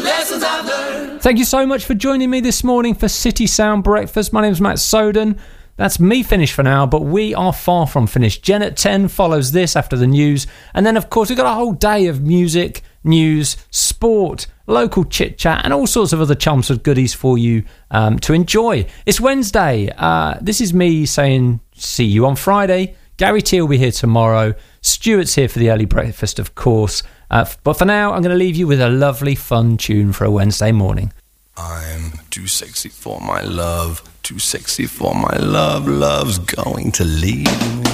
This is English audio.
lessons I've learned. Thank you so much for joining me this morning for City Sound Breakfast. My name is Matt Soden. That's me finished for now, but we are far from finished. Jen at 10 follows this after the news. And then, of course, we've got a whole day of music, news, sport, local chit-chat, and all sorts of other Chelmsford goodies for you to enjoy. It's Wednesday. This is me saying see you on Friday. Gary T will be here tomorrow. Stuart's here for the early breakfast, of course. But for now, I'm going to leave you with a lovely, fun tune for a Wednesday morning. I'm too sexy for my love, too sexy for my love, love's going to leave me.